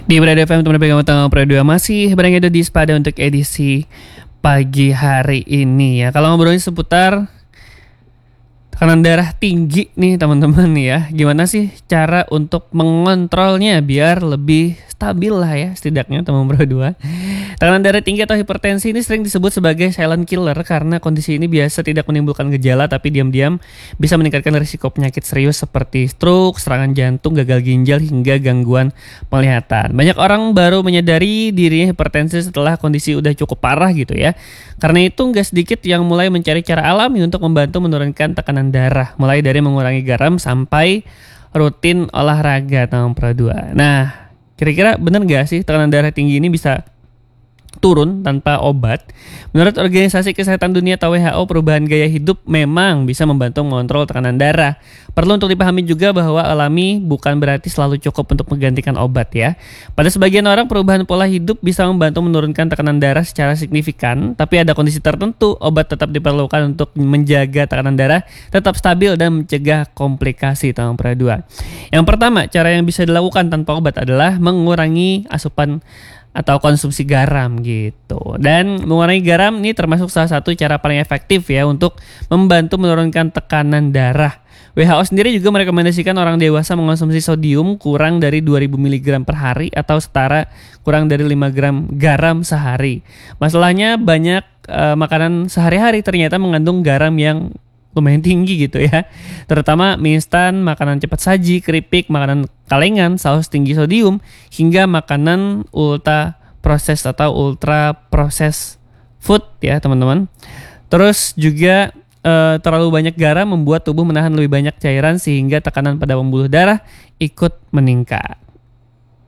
Di Brad FM teman pegang tanggal Pro 2 masih barang itu di Spada untuk edisi pagi hari ini ya. Kalau ngobrolin seputar tekanan darah tinggi nih teman-teman ya. Gimana sih cara untuk mengontrolnya biar lebih stabil lah ya setidaknya teman Pro 2. Tekanan darah tinggi atau hipertensi ini sering disebut sebagai silent killer karena kondisi ini biasa tidak menimbulkan gejala tapi diam-diam bisa meningkatkan risiko penyakit serius seperti stroke, serangan jantung, gagal ginjal hingga gangguan penglihatan. Banyak orang baru menyadari dirinya hipertensi setelah kondisi udah cukup parah gitu ya. Karena itu nggak sedikit yang mulai mencari cara alami untuk membantu menurunkan tekanan darah, mulai dari mengurangi garam sampai rutin olahraga teman Pro 2. Nah, kira-kira benar nggak sih tekanan darah tinggi ini bisa turun tanpa obat? Menurut Organisasi Kesehatan Dunia atau WHO, perubahan gaya hidup memang bisa membantu mengontrol tekanan darah. Perlu untuk dipahami juga bahwa alami bukan berarti selalu cukup untuk menggantikan obat ya. Pada sebagian orang perubahan pola hidup bisa membantu menurunkan tekanan darah secara signifikan, tapi ada kondisi tertentu obat tetap diperlukan untuk menjaga tekanan darah tetap stabil dan mencegah komplikasi teman Pro 2. Yang pertama, cara yang bisa dilakukan tanpa obat adalah mengurangi asupan atau konsumsi garam gitu. Dan mengurangi garam ini termasuk salah satu cara paling efektif ya untuk membantu menurunkan tekanan darah. WHO sendiri juga merekomendasikan orang dewasa mengonsumsi sodium kurang dari 2000 mg per hari atau setara kurang dari 5 gram garam sehari. Masalahnya banyak makanan sehari-hari ternyata mengandung garam yang lumayan tinggi gitu ya. Terutama mie instan, makanan cepat saji, keripik, makanan kalengan, saus tinggi sodium, hingga makanan ultra proses atau ultra proses food ya teman-teman. Terus juga terlalu banyak garam membuat tubuh menahan lebih banyak cairan sehingga tekanan pada pembuluh darah ikut meningkat.